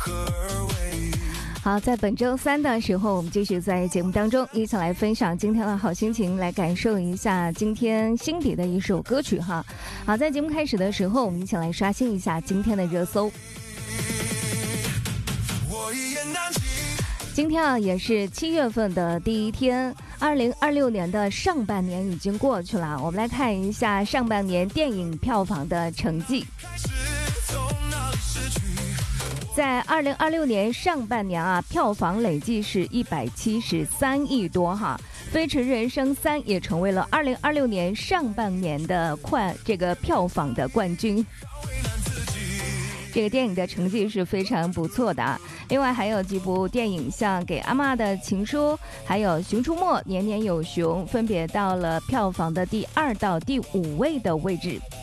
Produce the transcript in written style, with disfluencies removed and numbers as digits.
好，在本周三的时候，我们继续在节目当中一起来分享今天的好心情，来感受一下今天心底的一首歌曲哈。好，在节目开始的时候，我们一起来刷新一下今天的热搜。今天啊，也是7月份的第一天，2026年的上半年已经过去了。我们来看一下上半年电影票房的成绩。在2026年上半年啊，票房累计是173亿多哈，《飞驰人生3》也成为了2026年上半年的这个票房的冠军。这个电影的成绩是非常不错的啊。另外还有几部电影，像《给阿嬷的情书》还有《熊出没》《年年有熊》，分别到了票房的第2到第5位的位置。